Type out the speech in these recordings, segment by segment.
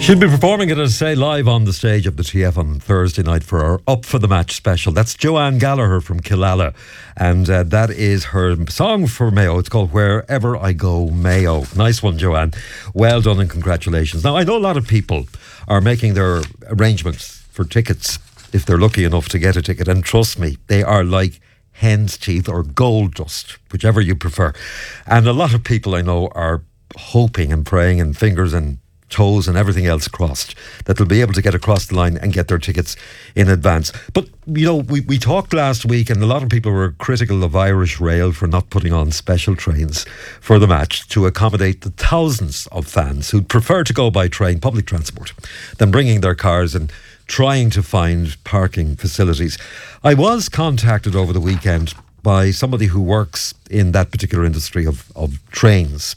She'll be performing it, as I say, live on the stage of the TF on Thursday night for our Up for the Match special. That's Joanne Gallagher from Killala, and that is her song for Mayo. It's called Wherever I Go, Mayo. Nice one, Joanne. Well done and congratulations. Now, I know a lot of people are making their arrangements for tickets if they're lucky enough to get a ticket, and trust me, they are like hen's teeth or gold dust, whichever you prefer. And a lot of people I know are hoping and praying and fingers and toes and everything else crossed that they'll be able to get across the line and get their tickets in advance. But, you know, we talked last week and a lot of people were critical of Irish Rail for not putting on special trains for the match to accommodate the thousands of fans who'd prefer to go by train, public transport, than bringing their cars and trying to find parking facilities. I was contacted over the weekend by somebody who works in that particular industry of trains.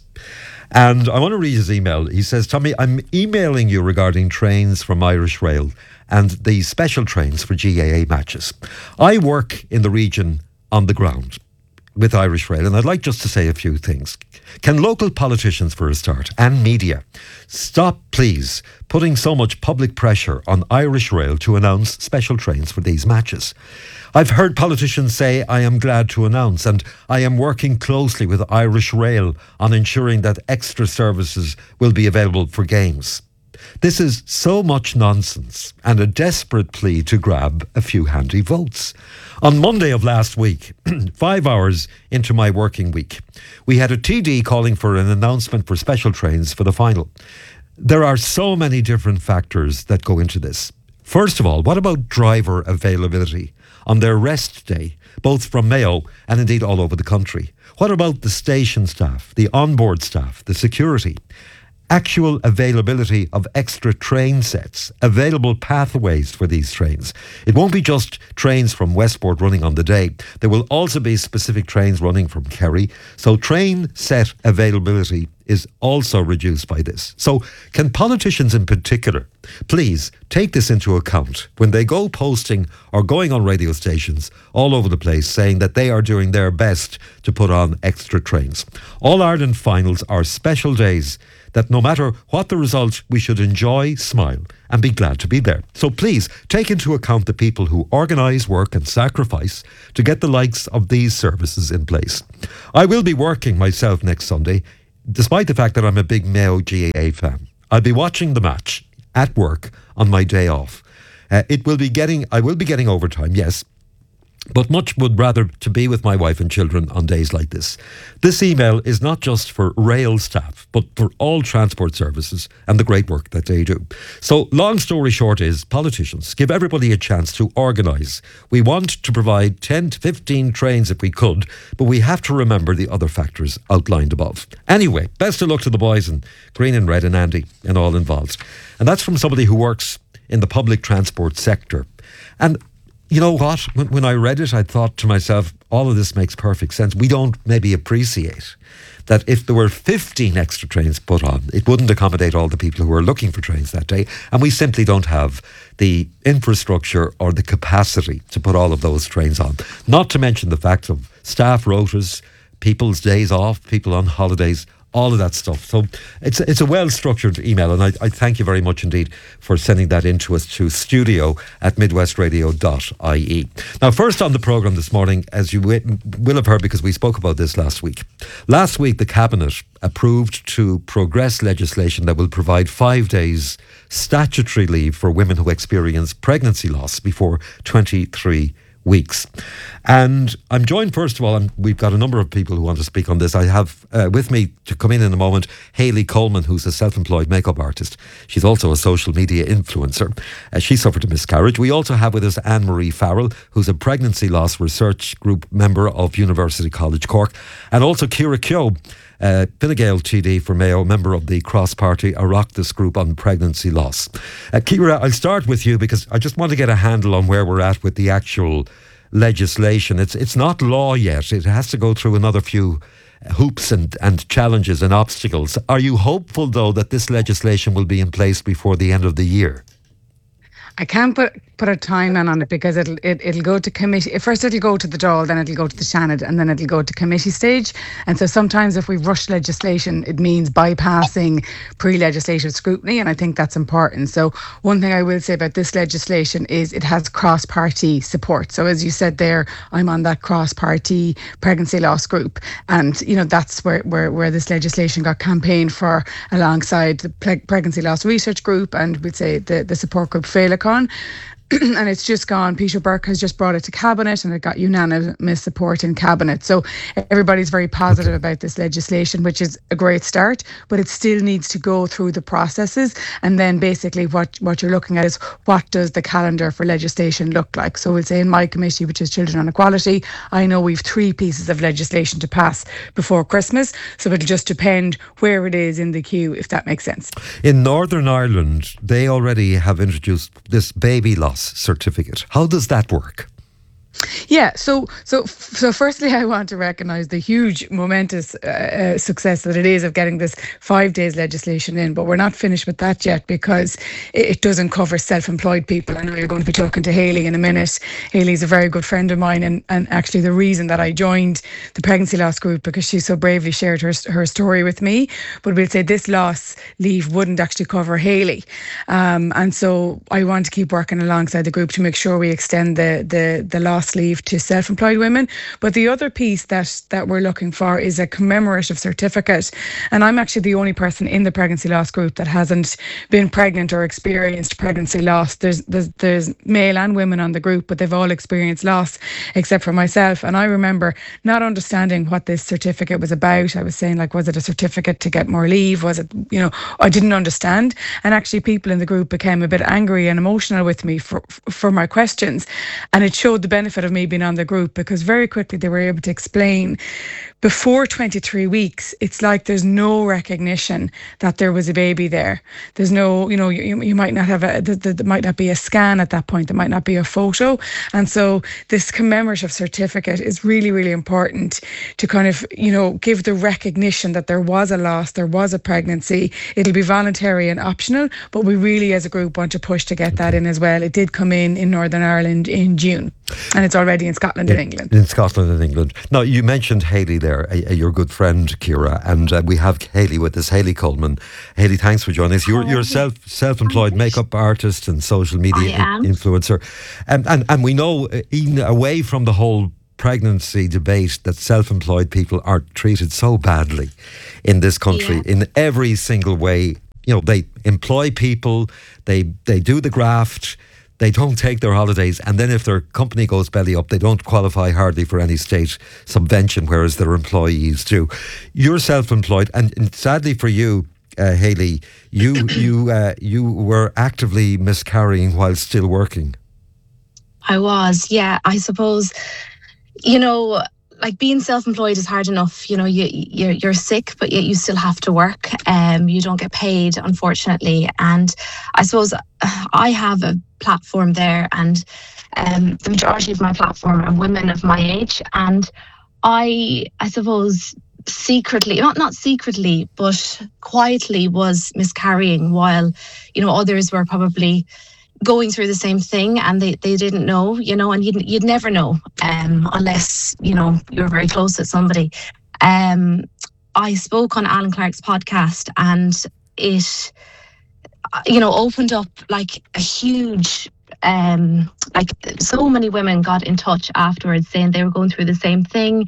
And I want to read his email. He says, Tommy, I'm emailing you regarding trains from Irish Rail and the special trains for GAA matches. I work in the region on the ground with Irish Rail, and I'd like just to say a few things. Can local politicians, for a start, and media, stop, please, putting so much public pressure on Irish Rail to announce special trains for these matches? I've heard politicians say, I am glad to announce, and I am working closely with Irish Rail on ensuring that extra services will be available for games. This is so much nonsense and a desperate plea to grab a few handy votes. On Monday of last week, 5 hours into my working week, we had a TD calling for an announcement for special trains for the final. There are so many different factors that go into this. First of all, what about driver availability on their rest day, both from Mayo and indeed all over the country? What about the station staff, the onboard staff, the security? Actual availability of extra train sets, available pathways for these trains. It won't be just trains from Westport running on the day. There will also be specific trains running from Kerry. So train set availability is also reduced by this. So can politicians in particular please take this into account when they go posting or going on radio stations all over the place saying that they are doing their best to put on extra trains? All Ireland finals are special days that no matter what the result, we should enjoy, smile and be glad to be there. So please take into account the people who organise, work and sacrifice to get the likes of these services in place. I will be working myself next Sunday, despite the fact that I'm a big Mayo GAA fan. I'll be watching the match at work on my day off. I will be getting overtime, yes, but much would rather to be with my wife and children on days like this. This email is not just for rail staff, but for all transport services and the great work that they do. So long story short is, politicians, give everybody a chance to organise. We want to provide 10 to 15 trains if we could, but we have to remember the other factors outlined above. Anyway, best of luck to the boys in green and red and Andy and all involved. And that's from somebody who works in the public transport sector. And you know what? When I read it, I thought to myself, all of this makes perfect sense. We don't maybe appreciate that if there were 15 extra trains put on, it wouldn't accommodate all the people who are looking for trains that day. And we simply don't have the infrastructure or the capacity to put all of those trains on. Not to mention the fact of staff rotas, people's days off, people on holidays, all of that stuff. So it's a well-structured email, and I thank you very much indeed for sending that in to us to studio@midwestradio.ie. Now, first on the programme this morning, as you will have heard because we spoke about this last week. Last week, the Cabinet approved to progress legislation that will provide 5 days statutory leave for women who experience pregnancy loss before 23 weeks. And I'm joined, first of all, and we've got a number of people who want to speak on this. I have with me to come in a moment, Hayley Coleman, who's a self-employed makeup artist. She's also a social media influencer. She suffered a miscarriage. We also have with us Anne-Marie Farrell, who's a pregnancy loss research group member of University College Cork, and also Ciara Keogh, Fine Gael TD for Mayo, member of the cross-party Oireachtas group on pregnancy loss. Ciara, I'll start with you because I just want to get a handle on where we're at with the actual legislation. It's not law yet. It has to go through another few hoops and challenges and obstacles. Are you hopeful, though, that this legislation will be in place before the end of the year? I can't put a timeline on it because it'll go to committee. First it'll go to the Dáil, then it'll go to the Seanad, and then it'll go to committee stage. And so sometimes if we rush legislation, it means bypassing pre-legislative scrutiny, and I think that's important. So one thing I will say about this legislation is it has cross-party support. So as you said there, I'm on that cross-party pregnancy loss group, and that's where this legislation got campaigned for alongside the pregnancy loss research group, and we'd say the support group Féileacáin. And it's just gone. Peter Burke has just brought it to Cabinet and it got unanimous support in Cabinet. So everybody's very positive about this legislation, which is a great start, but it still needs to go through the processes. And then basically what you're looking at is what does the calendar for legislation look like? So we'll say in my committee, which is Children on Equality, I know we've 3 pieces of legislation to pass before Christmas. So it'll just depend where it is in the queue, if that makes sense. In Northern Ireland, they already have introduced this baby loss certificate. How does that work? Yeah, so firstly, I want to recognise the huge, momentous success that it is of getting this 5 days legislation in. But we're not finished with that yet because it doesn't cover self-employed people. I know you're going to be talking to Hayley in a minute. Hayley's a very good friend of mine, and actually the reason that I joined the pregnancy loss group because she so bravely shared her story with me. But we'll say this loss leave wouldn't actually cover Hayley, and so I want to keep working alongside the group to make sure we extend the loss leave to self-employed women. But the other piece that we're looking for is a commemorative certificate, and I'm actually the only person in the pregnancy loss group that hasn't been pregnant or experienced pregnancy loss. There's male and women on the group, but they've all experienced loss except for myself. And I remember not understanding what this certificate was about. I was saying, like, was it a certificate to get more leave? Was it, I didn't understand. And actually people in the group became a bit angry and emotional with me for my questions, and it showed the benefit of me being on the group because very quickly they were able to explain before 23 weeks, it's like there's no recognition that there was a baby there. There's no, you might not have there might not be a scan at that point. There might not be a photo. And so this commemorative certificate is really, really important to kind of, give the recognition that there was a loss, there was a pregnancy. It'll be voluntary and optional, but we really as a group want to push to get that in as well. It did come in Northern Ireland in June, and it's already in Scotland and England. In Scotland and England. Now, you mentioned Hayley there, your good friend, Ciara, and we have Hayley with us, Hayley Coleman. Hayley, thanks for joining us. You're a self-employed makeup artist and social media influencer. And we know, even away from the whole pregnancy debate, that self-employed people are treated so badly in this country in every single way. They employ people, they do the graft, they don't take their holidays, and then if their company goes belly up, they don't qualify hardly for any state subvention, whereas their employees do. You're self-employed, and sadly for you, Hayley, you were actively miscarrying while still working. I was, yeah. I suppose, like being self-employed is hard enough. You're sick, but yet you still have to work. You don't get paid, unfortunately. And I suppose I have a platform there, and the majority of my platform are women of my age. And I suppose secretly, not secretly, but quietly was miscarrying while, others were probably going through the same thing, and they didn't know, and you'd never know unless, you're very close with somebody. I spoke on Alan Clark's podcast, and it, opened up like a huge, like so many women got in touch afterwards saying they were going through the same thing,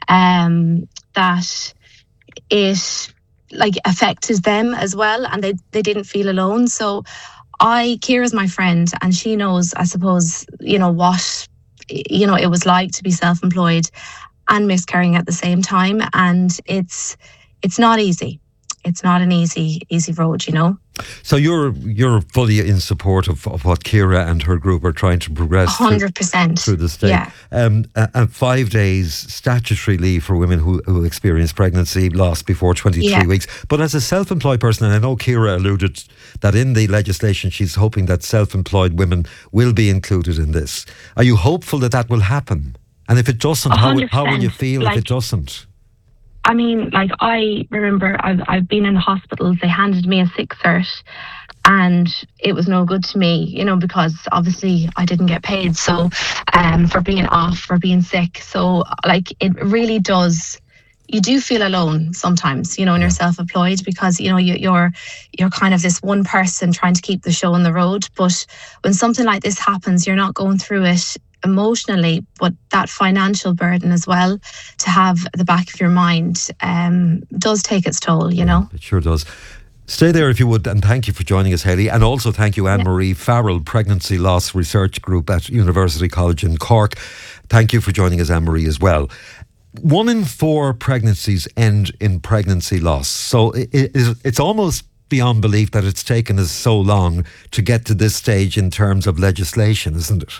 that it like affected them as well, and they didn't feel alone. So Ciara's my friend, and she knows, I suppose, what, it was like to be self-employed and miscarrying at the same time. And it's not easy. It's not an easy road, So you're fully in support of what Ciara and her group are trying to progress 100% through the state. Yeah. And 5 days statutory leave for women who experience pregnancy loss before 23 weeks. But as a self-employed person, and I know Ciara alluded that in the legislation she's hoping that self-employed women will be included in this. Are you hopeful that will happen? And if it doesn't, how will you feel if it doesn't? I mean, like, I remember I've been in the hospitals. They handed me a sick cert, and it was no good to me, you know, because obviously I didn't get paid. So, for being off, for being sick. So, like, it really does. You do feel alone sometimes, you know, when you're self-employed, because, you know, you're kind of this one person trying to keep the show on the road. But when something like this happens, you're not going through it emotionally, but that financial burden as well, to have at the back of your mind, does take its toll, you know. It sure does. Stay there if you would, and thank you for joining us, Hayley. And also thank you, Anne-Marie Farrell, Pregnancy Loss Research Group at University College in Cork. Thank you for joining us, Anne-Marie, as well. 1 in 4 pregnancies end in pregnancy loss. So it's almost beyond belief that it's taken us so long to get to this stage in terms of legislation, isn't it?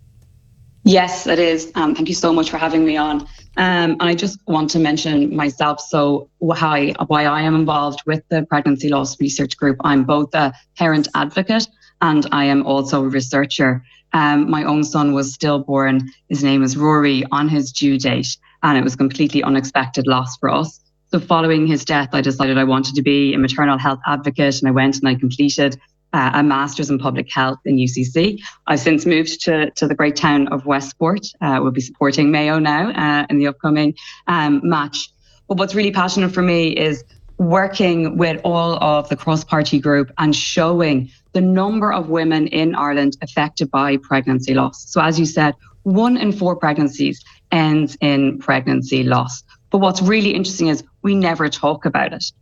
Yes, it is. Thank you so much for having me on. And I just want to mention myself. So why I am involved with the Pregnancy Loss Research Group. I'm both a parent advocate and I am also a researcher. My own son was stillborn. His name is Rory, on his due date, and it was completely unexpected loss for us. So following his death, I decided I wanted to be a maternal health advocate, and I went and I completed a master's in public health in UCC. I've since moved to the great town of Westport. We'll be supporting Mayo now in the upcoming match. But what's really passionate for me is working with all of the cross-party group and showing the number of women in Ireland affected by pregnancy loss. So as you said, 1 in 4 pregnancies ends in pregnancy loss. But what's really interesting is we never talk about it.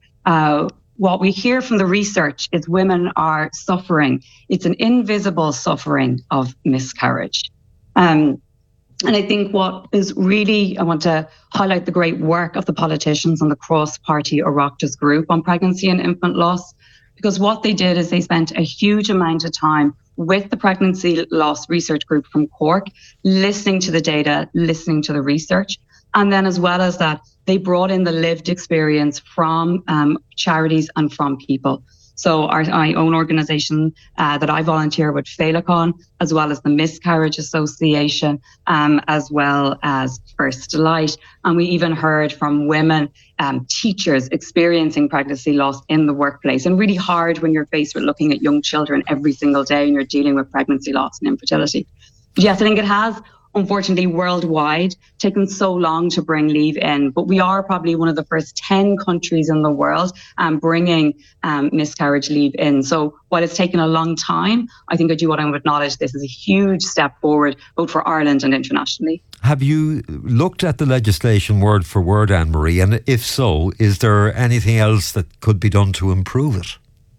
What we hear from the research is women are suffering. It's an invisible suffering of miscarriage. And I think what is really, I want to highlight the great work of the politicians and the cross-party Oireachtas group on pregnancy and infant loss, because what they did is they spent a huge amount of time with the Pregnancy Loss Research Group from Cork, listening to the data, listening to the research. And then as well as that, they brought in the lived experience from charities and from people. So my own organisation that I volunteer with, Féileacáin, as well as the Miscarriage Association, as well as First Light. And we even heard from women, teachers experiencing pregnancy loss in the workplace. And really hard when you're faced with looking at young children every single day and you're dealing with pregnancy loss and infertility. But yes, I think it has, unfortunately, worldwide, taken so long to bring leave in. But we are probably one of the first 10 countries in the world bringing miscarriage leave in. So while it's taken a long time, I think I do want to acknowledge this is a huge step forward, both for Ireland and internationally. Have you looked at the legislation word for word, Anne-Marie? And if so, is there anything else that could be done to improve it?